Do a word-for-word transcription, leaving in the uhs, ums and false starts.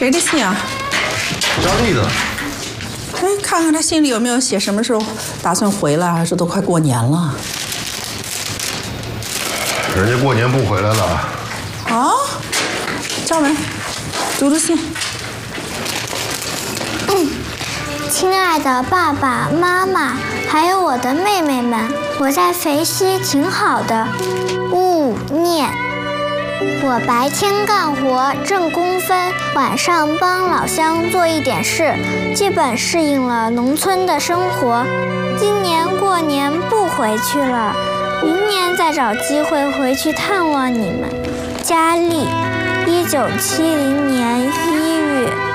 谁的信啊？ 张丽的。 哎，看看他信里有没有写什么时候打算回来，还是都快过年了？ 人家过年不回来了。 啊？张文，读读信。 嗯，亲爱的爸爸妈妈，还有我的妹妹们，我在肥西挺好的。勿念。我白天干活挣工分，晚上帮老乡做一点事，基本适应了农村的生活。今年过年不回去了，明年再找机会回去探望你们。佳丽，一九七零年一